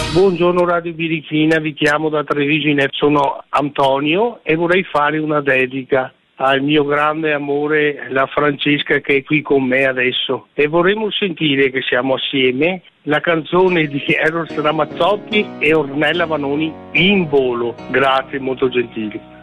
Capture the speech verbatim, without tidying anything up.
Buongiorno Radio Birichina, vi chiamo da Treviso, sono Antonio e vorrei fare una dedica al mio grande amore, la Francesca, che è qui con me adesso, e vorremmo sentire, che siamo assieme, la canzone di Eros Ramazzotti e Ornella Vanoni, In volo. Grazie, molto gentili.